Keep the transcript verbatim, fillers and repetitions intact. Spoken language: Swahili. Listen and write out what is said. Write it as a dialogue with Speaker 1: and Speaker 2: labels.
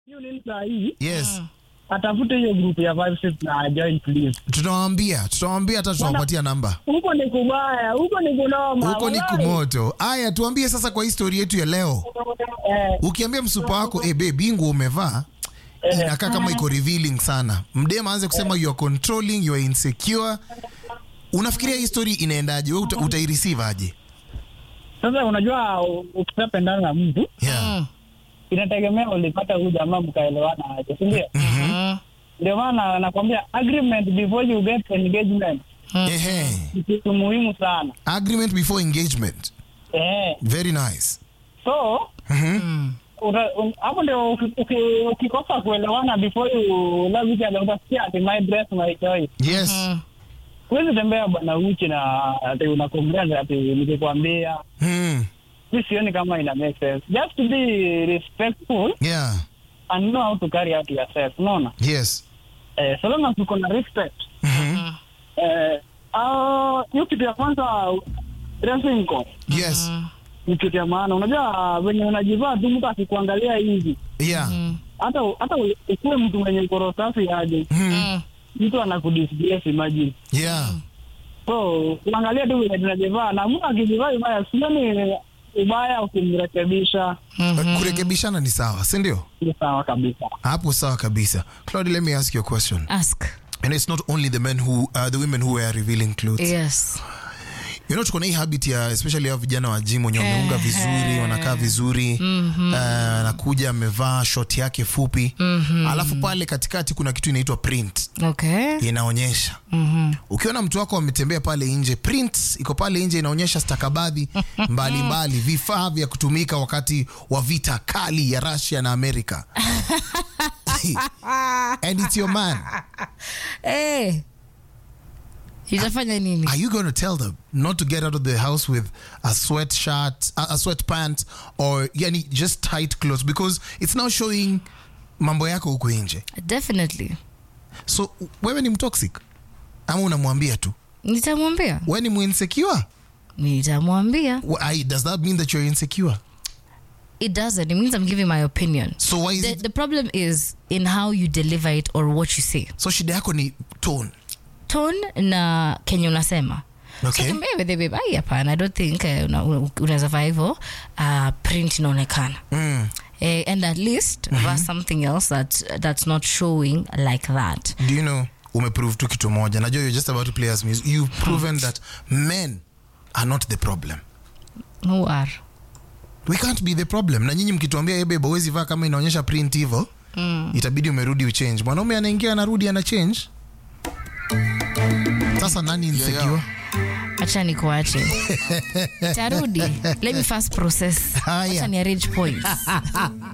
Speaker 1: Yule saa hii.
Speaker 2: Yes.
Speaker 1: Atafute hiyo group ya five six na join please.
Speaker 2: Tutawaambia, tutawaambia hata tunawapatia namba.
Speaker 1: Huko ni kubaya, huko ni kunoma.
Speaker 2: Huko ni kumoto. Aya, tuambie sasa kwa history yetu ya leo.
Speaker 1: Eh.
Speaker 2: Ukiambia msupa wako, eh babe, bingu umevaa, eh. inakaa kama iko revealing sana. Mdema aanze kusema eh. you are controlling, you are insecure. Unafikiria hii story inaendaje? Wewe uta, utaireceive aje?
Speaker 1: Sasa unajua ukipendana na mtu,
Speaker 2: yeah.
Speaker 1: inategemea ulipata huyu jamaa mkaelewana aje, si ndio?
Speaker 2: Mhm.
Speaker 1: Ndio maana nakwambia agreement before you get engagement.
Speaker 2: Ehe.
Speaker 1: Ni kitu muhimu sana.
Speaker 2: Agreement before engagement.
Speaker 1: Eh.
Speaker 2: Very nice.
Speaker 1: So,
Speaker 2: mhm.
Speaker 1: Hapo ndio ukikosa kuelewana before you love each other, utasikia ati my dress my choice.
Speaker 2: Yes.
Speaker 1: Wewe tembea bwana uchi na ati unakongelea ati nikikwambia.
Speaker 2: Mm.
Speaker 1: Mimi sioni kama ina make sense. Just to be respectful.
Speaker 2: Yeah.
Speaker 1: And know how to carry out yourself. Unaona?
Speaker 2: Yes.
Speaker 1: Eh, so long as uko na respect.
Speaker 2: Mhm.
Speaker 1: Eh, ah, hiyo kitu ya kwanza dressing code.
Speaker 2: Yes.
Speaker 1: Ni kitu ya maana. Unajua wenye unajivaa tu mtu akikuangalia hivi.
Speaker 2: Yeah.
Speaker 1: Hata hata ukuwe mtu mwenye koro safi aje.
Speaker 2: Mhm.
Speaker 1: Mtu anakudisgrace, imagine.
Speaker 2: Yeah.
Speaker 1: So, unaangalia tu vile tunajivaa na mtu akijivaa vibaya sioni ubaya ukimrekebisha.
Speaker 2: Mm-hmm. Kurekebishana ni sawa, si ndio?
Speaker 1: Ni sawa kabisa.
Speaker 2: Hapo sawa kabisa. Claudia, let me ask you a question.
Speaker 3: Ask.
Speaker 2: And it's not only the men who uh, the women who wear revealing clothes.
Speaker 3: Yes.
Speaker 2: You know, tuko na hii habit ya especially ya vijana wa gym wenye wameunga vizuri, wanakaa vizuri, mm-hmm. uh, anakuja amevaa short yake fupi, mm-hmm. alafu pale katikati kuna kitu inaitwa print.
Speaker 3: Okay.
Speaker 2: Inaonyesha.
Speaker 3: Mhm.
Speaker 2: Ukiona mtu wako ametembea pale nje, print iko pale nje inaonyesha stakabadhi mbali mbali, vifaa vya kutumika wakati wa vita kali ya Russia na America. And it's your man.
Speaker 3: Eh. Itafanya nini?
Speaker 2: Are you going to tell them not to get out of the house with a sweatshirt, a, a sweatpant, or yani just tight clothes because it's now showing mambo yako huko nje?
Speaker 3: Definitely.
Speaker 2: So wewe ni mtoxic ama unamwambia tu?
Speaker 3: Nitamwambia.
Speaker 2: Wewe ni insecure?
Speaker 3: Nitamwambia.
Speaker 2: Does that mean that you're insecure?
Speaker 3: It doesn't. It means I'm giving my opinion.
Speaker 2: So why is
Speaker 3: the,
Speaker 2: it?
Speaker 3: The problem is in how you deliver it or what you say.
Speaker 2: So shida yako ni tone.
Speaker 3: Tone na kenye unasema.
Speaker 2: Okay.
Speaker 3: So maybe the baby, ai hapana, I don't think uh, unaweza vaa hivyo, uh, print inaonekana.
Speaker 2: Mm.
Speaker 3: Uh, and at least mm-hmm. verse something else that that's not showing like that.
Speaker 2: Do you know, umeprove tu kitu moja. Najua you're just about to play as music. You've proven that men are not the problem.
Speaker 3: Who are?
Speaker 2: We can't be the problem. Na nyinyi mkituambia yeye bebe huwezi vaa kama inaonyesha print hivyo, mm. itabidi umerudi uchange. Mwanaume anaingia anarudi ana change. Sasa nani insecure? Yeah, yeah.
Speaker 3: Acha nikuache. Tarudi. Let me first process. Acha ni arrange points.